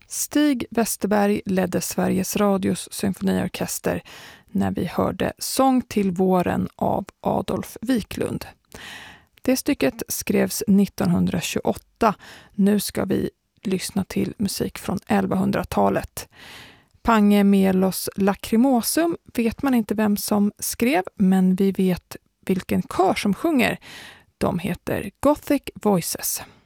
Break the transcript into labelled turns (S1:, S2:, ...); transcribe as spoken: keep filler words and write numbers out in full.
S1: Stig Westerberg ledde Sveriges Radios symfoniorkester när vi hörde Sång till våren av Adolf Wiklund. Det stycket skrevs nittonhundratjugoåtta. Nu ska vi lyssna till musik från elvahundratalet. Pange Melos Lacrimosum vet man inte vem som skrev, men vi vet vilken kör som sjunger. De heter Gothic Voices.